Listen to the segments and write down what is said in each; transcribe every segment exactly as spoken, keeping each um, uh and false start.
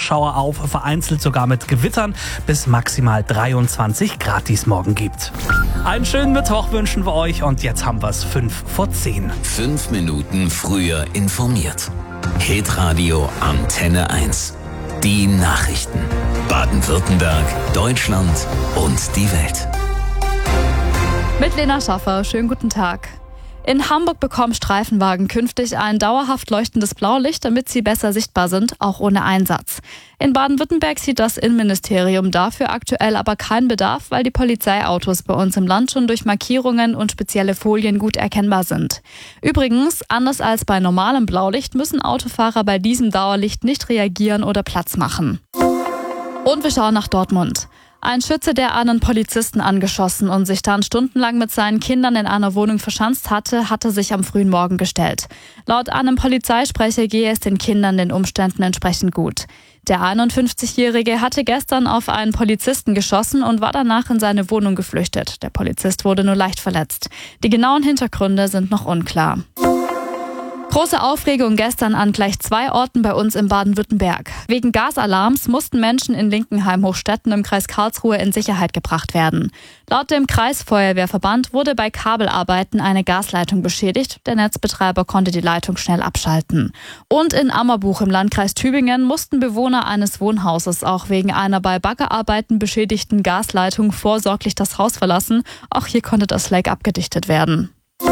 Schauer auf, vereinzelt sogar mit Gewittern, bis maximal dreiundzwanzig Grad dies morgen gibt. Einen schönen Mittwoch wünschen wir euch und jetzt haben wir es fünf vor zehn. Fünf Minuten früher informiert. Hitradio Antenne eins. Die Nachrichten. Baden-Württemberg, Deutschland und die Welt. Mit Lena Schaffer, schönen guten Tag. In Hamburg bekommen Streifenwagen künftig ein dauerhaft leuchtendes Blaulicht, damit sie besser sichtbar sind, auch ohne Einsatz. In Baden-Württemberg sieht das Innenministerium dafür aktuell aber keinen Bedarf, weil die Polizeiautos bei uns im Land schon durch Markierungen und spezielle Folien gut erkennbar sind. Übrigens, anders als bei normalem Blaulicht müssen Autofahrer bei diesem Dauerlicht nicht reagieren oder Platz machen. Und wir schauen nach Dortmund. Ein Schütze, der einen Polizisten angeschossen und sich dann stundenlang mit seinen Kindern in einer Wohnung verschanzt hatte, hatte sich am frühen Morgen gestellt. Laut einem Polizeisprecher gehe es den Kindern den Umständen entsprechend gut. Der einundfünfzigjährige hatte gestern auf einen Polizisten geschossen und war danach in seine Wohnung geflüchtet. Der Polizist wurde nur leicht verletzt. Die genauen Hintergründe sind noch unklar. Große Aufregung gestern an gleich zwei Orten bei uns in Baden-Württemberg. Wegen Gasalarms mussten Menschen in Linkenheim-Hochstetten im Kreis Karlsruhe in Sicherheit gebracht werden. Laut dem Kreisfeuerwehrverband wurde bei Kabelarbeiten eine Gasleitung beschädigt. Der Netzbetreiber konnte die Leitung schnell abschalten. Und in Ammerbuch im Landkreis Tübingen mussten Bewohner eines Wohnhauses auch wegen einer bei Baggerarbeiten beschädigten Gasleitung vorsorglich das Haus verlassen. Auch hier konnte das Leck abgedichtet werden.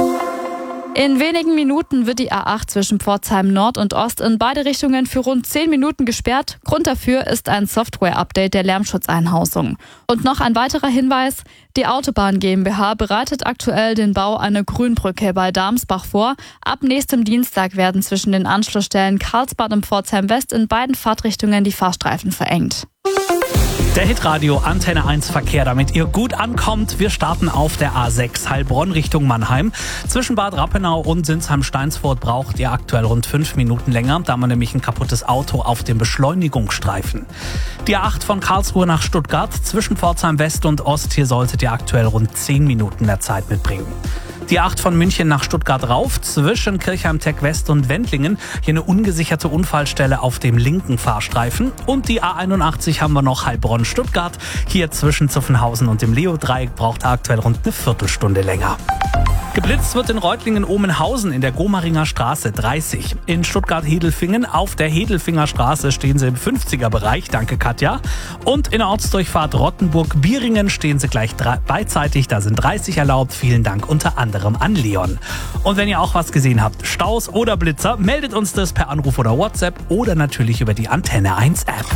In wenigen Minuten wird die A acht zwischen Pforzheim Nord und Ost in beide Richtungen für rund zehn Minuten gesperrt. Grund dafür ist ein Software-Update der Lärmschutzeinhausung. Und noch ein weiterer Hinweis: Die Autobahn GmbH bereitet aktuell den Bau einer Grünbrücke bei Darmsbach vor. Ab nächstem Dienstag werden zwischen den Anschlussstellen Karlsbad und Pforzheim West in beiden Fahrtrichtungen die Fahrstreifen verengt. Der Hitradio Antenne eins Verkehr, damit ihr gut ankommt. Wir starten auf der A sechs Heilbronn Richtung Mannheim. Zwischen Bad Rappenau und Sinsheim-Steinsfurt braucht ihr aktuell rund fünf Minuten länger, da man nämlich ein kaputtes Auto auf dem Beschleunigungsstreifen. Die A acht von Karlsruhe nach Stuttgart zwischen Pforzheim West und Ost, hier solltet ihr aktuell rund zehn Minuten mehr Zeit mitbringen. Die A acht von München nach Stuttgart rauf, zwischen Kirchheim-Tech West und Wendlingen. Hier eine ungesicherte Unfallstelle auf dem linken Fahrstreifen. Und die A einundachtzig haben wir noch Heilbronn-Stuttgart. Hier zwischen Zuffenhausen und dem Leo-Dreieck braucht aktuell rund eine Viertelstunde länger. Geblitzt wird in Reutlingen-Omenhausen in der Gomaringer Straße dreißig. In Stuttgart-Hedelfingen auf der Hedelfinger Straße stehen sie im fünfziger-Bereich, danke Katja. Und in der Ortsdurchfahrt Rottenburg-Bieringen stehen sie gleich drei, beidseitig, da sind dreißig erlaubt. Vielen Dank unter anderem an Leon. Und wenn ihr auch was gesehen habt, Staus oder Blitzer, meldet uns das per Anruf oder WhatsApp oder natürlich über die Antenne eins App.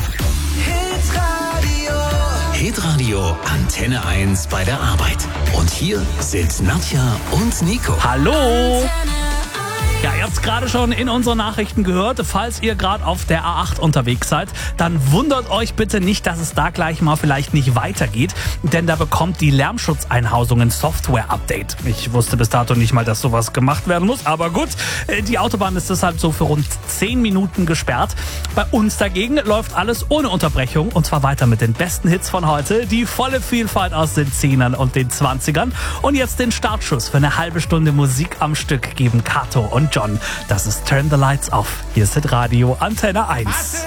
Hitradio Antenne eins bei der Arbeit. Und hier sind Nadja und Nico. Hallo! Ja, ihr habt es gerade schon in unseren Nachrichten gehört. Falls ihr gerade auf der A acht unterwegs seid, dann wundert euch bitte nicht, dass es da gleich mal vielleicht nicht weitergeht. Denn da bekommt die Lärmschutzeinhausung ein Software-Update. Ich wusste bis dato nicht mal, dass sowas gemacht werden muss. Aber gut, die Autobahn ist deshalb so für rund zehn Minuten gesperrt. Bei uns dagegen läuft alles ohne Unterbrechung. Und zwar weiter mit den besten Hits von heute. Die volle Vielfalt aus den Zehnern und den Zwanzigern. Und jetzt den Startschuss für eine halbe Stunde Musik am Stück geben Kato und John. Das ist Turn the Lights Off. Hier ist Hitradio Antenne eins.